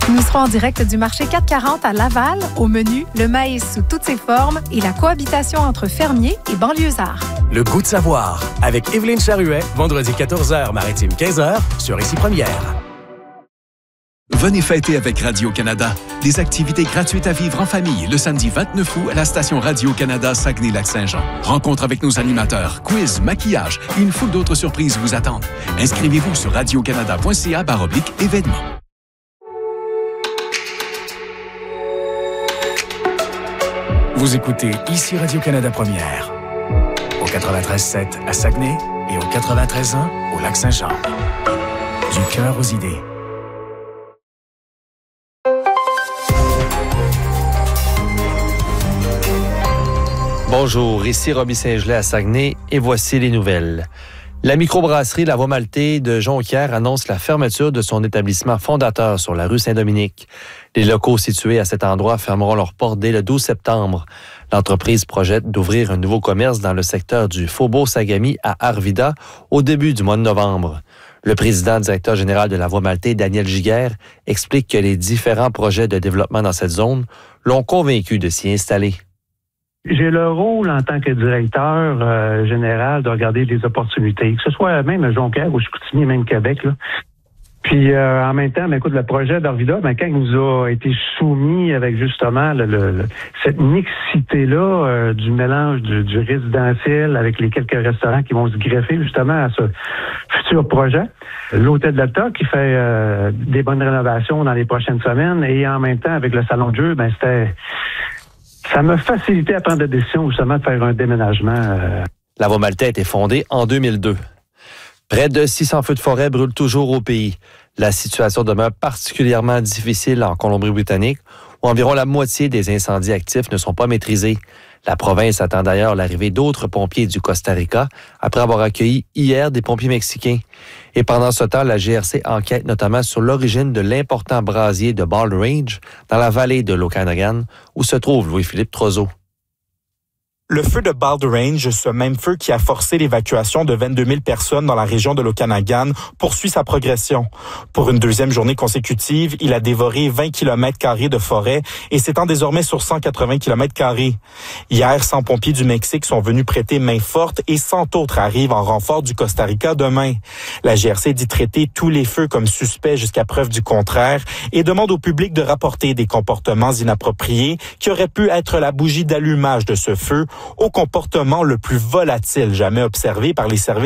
Nous serons en direct du marché 440 à Laval. Au menu, le maïs sous toutes ses formes et la cohabitation entre fermiers et banlieusards. Le goût de savoir avec Évelyne Charruet, vendredi 14h, maritime 15h, sur Ici Première. Venez fêter avec Radio-Canada. Des activités gratuites à vivre en famille le samedi 29 août à la station Radio-Canada Saguenay-Lac-Saint-Jean. Rencontre avec nos animateurs, quiz, maquillage et une foule d'autres surprises vous attendent. Inscrivez-vous sur radiocanada.ca/événements. Vous écoutez Ici Radio-Canada Première. Au 93.7 à Saguenay et au 93.1 au Lac-Saint-Jean. Du cœur aux idées. Bonjour, ici Roby Saint-Gelais à Saguenay et voici les nouvelles. La microbrasserie La Voie Maltais de Jonquière annonce la fermeture de son établissement fondateur sur la rue Saint-Dominique. Les locaux situés à cet endroit fermeront leurs portes dès le 12 septembre. L'entreprise projette d'ouvrir un nouveau commerce dans le secteur du Faubourg Sagami à Arvida au début du mois de novembre. Le président directeur général de La Voie Maltais, Daniel Giguère, explique que les différents projets de développement dans cette zone l'ont convaincu de s'y installer. J'ai le rôle en tant que directeur général de regarder les opportunités, que ce soit même à Jonquière ou Chicoutimi, même Québec, là. Puis en même temps, écoute, le projet d'Arvida, quand il nous a été soumis avec justement cette mixité-là du mélange du résidentiel avec les quelques restaurants qui vont se greffer justement à ce futur projet, l'Hôtel de l'Alta qui fait des bonnes rénovations dans les prochaines semaines et en même temps avec le salon de jeu, ça m'a facilité à prendre la décision justement de faire un déménagement. La Voie Maltais a été fondée en 2002. Près de 600 feux de forêt brûlent toujours au pays. La situation demeure particulièrement difficile en Colombie-Britannique, où environ la moitié des incendies actifs ne sont pas maîtrisés. La province attend d'ailleurs l'arrivée d'autres pompiers du Costa Rica après avoir accueilli hier des pompiers mexicains. Et pendant ce temps, la GRC enquête notamment sur l'origine de l'important brasier de Bald Range dans la vallée de l'Okanagan, où se trouve Louis-Philippe Trozo. Le feu de Bald Range, ce même feu qui a forcé l'évacuation de 22 000 personnes dans la région de l'Okanagan, poursuit sa progression. Pour une deuxième journée consécutive, il a dévoré 20 km² de forêt et s'étend désormais sur 180 km². Hier, 100 pompiers du Mexique sont venus prêter main forte et 100 autres arrivent en renfort du Costa Rica demain. La GRC dit traiter tous les feux comme suspects jusqu'à preuve du contraire et demande au public de rapporter des comportements inappropriés qui auraient pu être la bougie d'allumage de ce feu au comportement le plus volatile jamais observé par les services